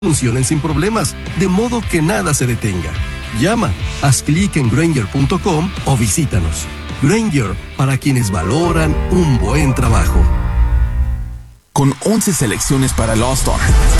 funcionen sin problemas, de modo que nada se detenga. Llama, haz clic en Grainger.com o visítanos. Grainger, para quienes valoran un buen trabajo. Con 11 selecciones para el All-Star,